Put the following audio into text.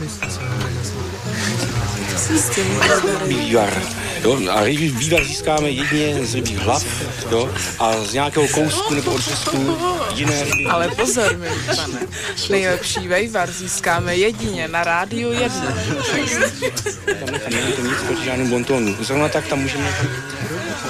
Vývar. Jo? A vývar získáme jedině z rybích hlav, jo? A z nějakého kousku nebo odřezku jiné ryby. Ale pozor, milý pane, nejlepší vejvar získáme jedině na Rádiu 1. Tam není to nic proti žádnému bontonu. Zrovna tak tam můžeme